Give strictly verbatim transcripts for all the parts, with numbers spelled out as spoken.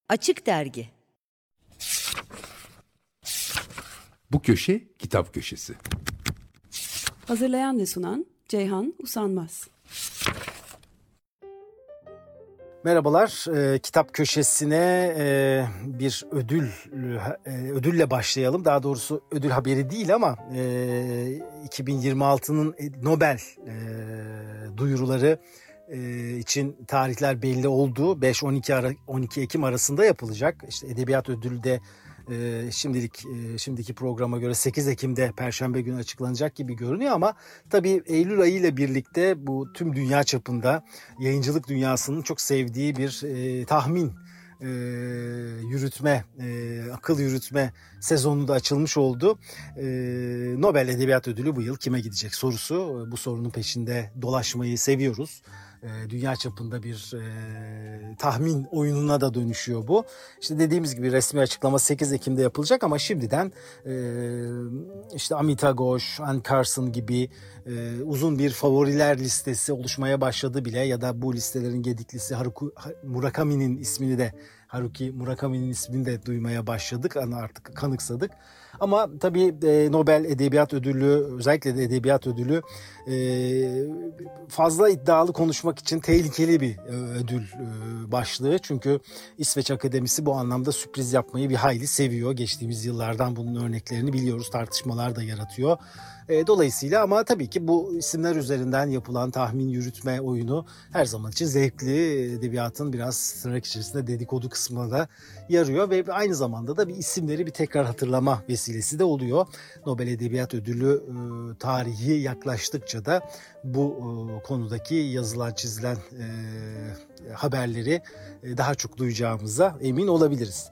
Açık Dergi. Bu köşe kitap köşesi. Hazırlayan ve sunan Ceyhan Usanmaz. Merhabalar, e, kitap köşesine e, bir ödül e, ödülle başlayalım. Daha doğrusu ödül haberi değil ama e, iki bin yirmi altının Nobel e, duyuruları e, için tarihler belli oldu. beş on iki ara, on iki Ekim arasında yapılacak. İşte Edebiyat Ödülü de e, şimdilik e, şimdiki programa göre sekiz Ekim'de Perşembe günü açıklanacak gibi görünüyor ama tabii Eylül ayı ile birlikte bu tüm dünya çapında yayıncılık dünyasının çok sevdiği bir e, tahmin e, yürütme, e, akıl yürütme sezonu da açılmış oldu. E, Nobel Edebiyat Ödülü bu yıl kime gidecek sorusu. Bu sorunun peşinde dolaşmayı seviyoruz. Dünya çapında bir e, tahmin oyununa da dönüşüyor bu. İşte dediğimiz gibi resmi açıklama sekiz Ekim'de yapılacak ama şimdiden e, işte Amita Ghosh, Anne Carson gibi e, uzun bir favoriler listesi oluşmaya başladı bile ya da bu listelerin gediklisi Haruki Murakami'nin ismini de Haruki Murakami'nin ismini de duymaya başladık. Yani artık kanıksadık. Ama tabii e, Nobel Edebiyat Ödülü, özellikle de Edebiyat Ödülü e, fazla iddialı konuşmak için tehlikeli bir e, ödül e, başlığı. Çünkü İsveç Akademisi bu anlamda sürpriz yapmayı bir hayli seviyor. Geçtiğimiz yıllardan bunun örneklerini biliyoruz. Tartışmalar da yaratıyor. E, dolayısıyla ama tabii ki bu isimler üzerinden yapılan tahmin yürütme oyunu her zaman için zevkli. Edebiyatın biraz tırnak içerisinde dedikodu kısmına da yarıyor ve aynı zamanda da bir isimleri bir tekrar hatırlama vesilesi de oluyor. Nobel Edebiyat Ödülü e, tarihi yaklaştıkça da bu e, konudaki yazılan çizilen e, haberleri e, daha çok duyacağımıza emin olabiliriz.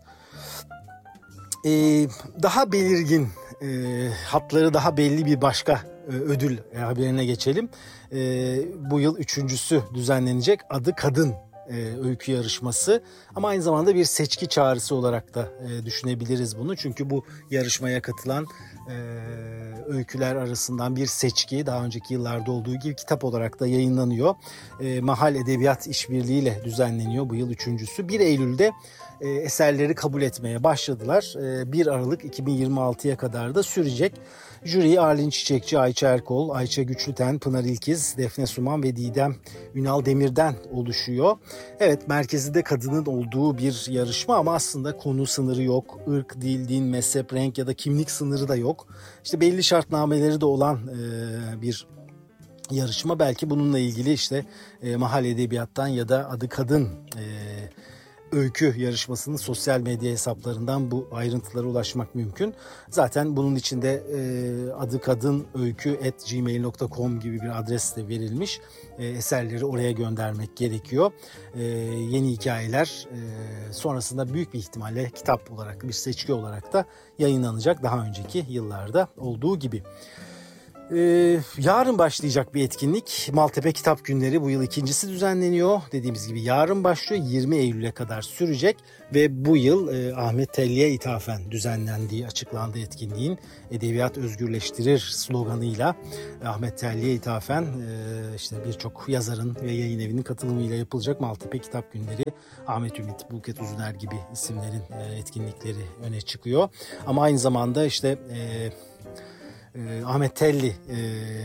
E, daha belirgin e, hatları daha belli bir başka e, ödül e, haberine geçelim. E, bu yıl üçüncüsü düzenlenecek Adı Kadın e, öykü yarışması ama aynı zamanda bir seçki çağrısı olarak da e, düşünebiliriz bunu. Çünkü bu yarışmaya katılan e, öyküler arasından bir seçki daha önceki yıllarda olduğu gibi kitap olarak da yayınlanıyor. E, Mahal Edebiyat İşbirliği ile düzenleniyor bu yıl üçüncüsü. bir Eylül'de e, eserleri kabul etmeye başladılar. E, bir Aralık iki bin yirmi altıya kadar da sürecek. Jüri Arlin Çiçekçi, Ayça Erkol, Ayça Güçlüten, Pınar İlkiz, Defne Suman ve Didem Ünal Demir'den oluşuyor. Evet, merkezinde kadının olduğu bir yarışma ama aslında konu sınırı yok. Irk, dil, din, mezhep, renk ya da kimlik sınırı da yok. İşte belli şartnameleri de olan e, bir yarışma. Belki bununla ilgili işte e, Mahal Edebiyat'tan ya da Adı Kadın e, öykü yarışmasının sosyal medya hesaplarından bu ayrıntılara ulaşmak mümkün. Zaten bunun içinde e, adı kadın öykü at gmail nokta com gibi bir adres de verilmiş. E, eserleri oraya göndermek gerekiyor. E, yeni hikayeler e, sonrasında büyük bir ihtimalle kitap olarak bir seçki olarak da yayınlanacak daha önceki yıllarda olduğu gibi. Ee, yarın başlayacak bir etkinlik. Maltepe Kitap Günleri bu yıl ikincisi düzenleniyor. Dediğimiz gibi yarın başlıyor. yirmi Eylül'e kadar sürecek ve bu yıl e, Ahmet Telli'ye ithafen düzenlendiği açıklandı etkinliğin. Edebiyat özgürleştirir sloganıyla Ahmet Telli'ye ithafen e, işte birçok yazarın ve yayın evinin katılımıyla yapılacak Maltepe Kitap Günleri. Ahmet Ümit, Buket Uzuner gibi isimlerin e, etkinlikleri öne çıkıyor. Ama aynı zamanda işte e, Ee, Ahmet Telli e,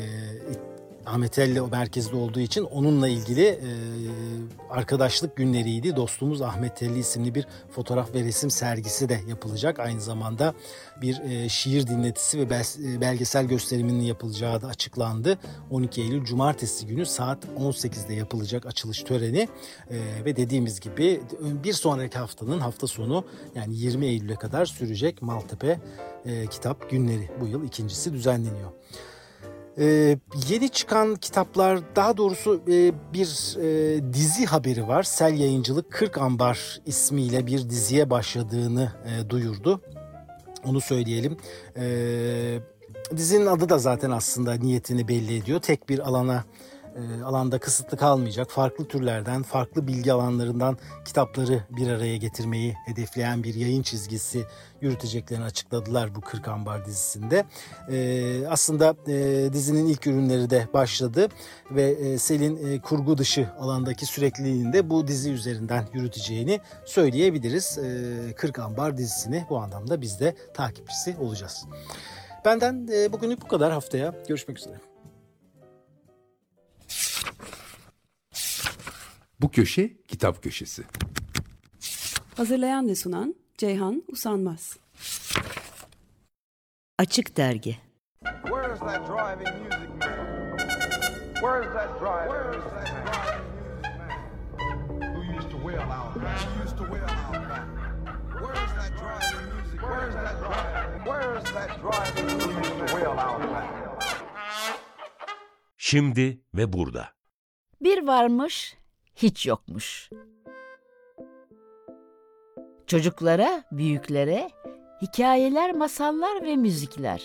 Ahmet Telli o merkezde olduğu için onunla ilgili e, arkadaşlık günleriydi. Dostumuz Ahmet Telli isimli bir fotoğraf ve resim sergisi de yapılacak. Aynı zamanda bir e, şiir dinletisi ve belgesel gösteriminin yapılacağı da açıklandı. on iki Eylül Cumartesi günü saat on sekizde yapılacak açılış töreni e, ve dediğimiz gibi bir sonraki haftanın hafta sonu yani yirmi Eylül'e kadar sürecek Maltepe e, Kitap Günleri. Bu yıl ikincisi düzenleniyor. Ee, yeni çıkan kitaplar, daha doğrusu e, bir e, dizi haberi var. Sel Yayıncılık kırk Ambar ismiyle bir diziye başladığını e, duyurdu. Onu söyleyelim. E, dizinin adı da zaten aslında niyetini belli ediyor. Tek bir alana e, alanda kısıtlı kalmayacak, farklı türlerden, farklı bilgi alanlarından kitapları bir araya getirmeyi hedefleyen bir yayın çizgisi yürüteceklerini açıkladılar bu Kırk Ambar dizisinde. E, aslında e, dizinin ilk ürünleri de başladı ve e, Selin e, kurgu dışı alandaki sürekliliğini de bu dizi üzerinden yürüteceğini söyleyebiliriz. E, Kırk Ambar dizisini bu anlamda biz de takipçisi olacağız. Benden e, bugünlük bu kadar. Haftaya görüşmek üzere. Bu köşe kitap köşesi. Hazırlayan ve sunan Ceyhan Usanmaz. Açık Dergi. Where is that driving music man? Where is that driving Where is that driving music man? Who used to wail out back? Who used to wail out back? Where is that driving music? Where is that driving? Where is that driving music who used to wail out back? Şimdi ve burada. Bir varmış, hiç yokmuş. Çocuklara, büyüklere hikayeler, masallar ve müzikler.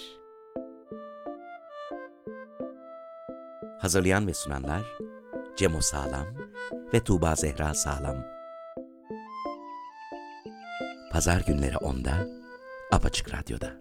Hazırlayan ve sunanlar Cemo Sağlam ve Tuğba Zehra Sağlam. Pazar günleri onda Apaçık Radyo'da.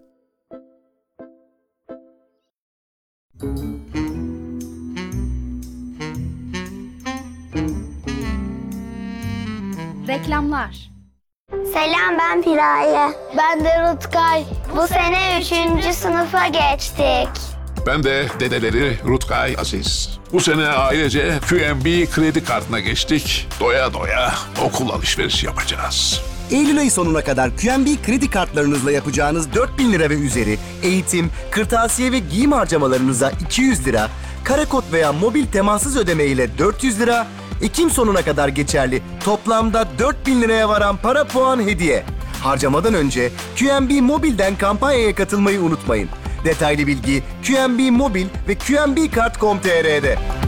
Reklamlar. Selam, ben Piraye. Ben de Rutkay. Bu sene üçüncü sınıfa geçtik. Ben de dedeleri Rutkay Aziz. Bu sene ailece Q M B kredi kartına geçtik. Doya doya okul alışverişi yapacağız. Eylül ayı sonuna kadar Q M B kredi kartlarınızla yapacağınız dört bin lira ve üzeri eğitim, kırtasiye ve giyim harcamalarınıza iki yüz lira, karakod veya mobil temassız ödeme ile dört yüz lira, Ekim sonuna kadar geçerli toplamda dört bin liraya varan para puan hediye. Harcamadan önce Q M B Mobil'den kampanyaya katılmayı unutmayın. Detaylı bilgi Q M B Mobil ve Q M B Kart nokta com nokta tr'de.